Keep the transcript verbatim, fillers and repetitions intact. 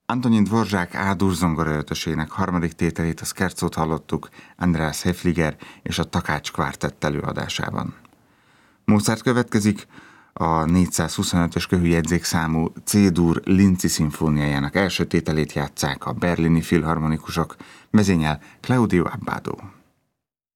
Antonin Dvorzsák A-dur zongoraötösének harmadik tételét, a Scherzót hallottuk Andreas Häfliger és a Takács Kvártett előadásában. Mozart következik, a négyszázhuszonötös köhőjegyzék számú C-dur Linci szimfóniájának első tételét játsszák a berlini filharmonikusok, mezényel Claudio Abbado.